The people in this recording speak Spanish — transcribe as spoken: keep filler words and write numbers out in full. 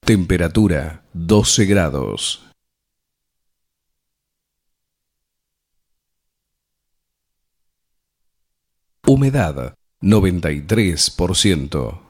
Temperatura doce grados. Humedad noventa y tres por ciento.